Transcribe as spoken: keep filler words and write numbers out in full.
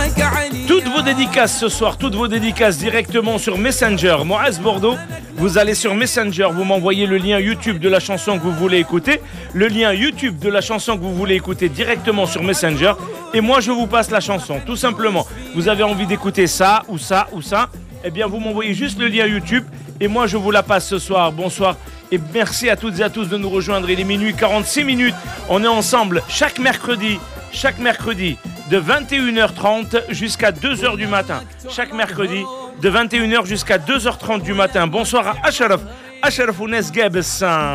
Toutes vos dédicaces ce soir, toutes vos dédicaces directement sur Messenger. Moaz Bordeaux, vous allez sur Messenger, vous m'envoyez le lien YouTube de la chanson que vous voulez écouter, le lien YouTube de la chanson que vous voulez écouter directement sur Messenger, et moi je vous passe la chanson, tout simplement. Vous avez envie d'écouter ça, ou ça, ou ça, eh bien vous m'envoyez juste le lien YouTube, et moi je vous la passe ce soir. Bonsoir, et merci à toutes et à tous de nous rejoindre. Il est minuit quarante-six minutes, on est ensemble chaque mercredi, chaque mercredi, de vingt et une heures trente jusqu'à deux heures du matin. Chaque mercredi, de vingt et une heures jusqu'à deux heures trente du matin. Bonsoir à Acharaf, Acharaf Ounes Gabessan.